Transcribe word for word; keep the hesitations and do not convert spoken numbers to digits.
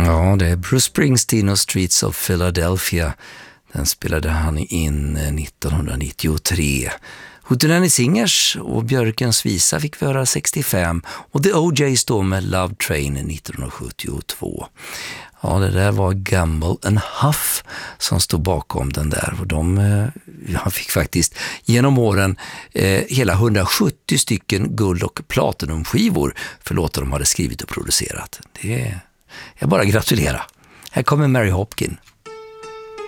Ja, det är Bruce Springsteen och Streets of Philadelphia. Den spelade han in nittonhundranittiotre. Hootenanny Singers och Björkens visa fick vi höra sextiofem och The O J's då med Love Train nittonhundrasjuttiotvå. Ja, det där var Gamble and Huff som stod bakom den där och de han fick faktiskt genom åren eh, hela hundrasjuttio stycken guld- och platinumskivor för låtar de hade skrivit och producerat. Det är jag bara gratulerar. Här kommer Mary Hopkin.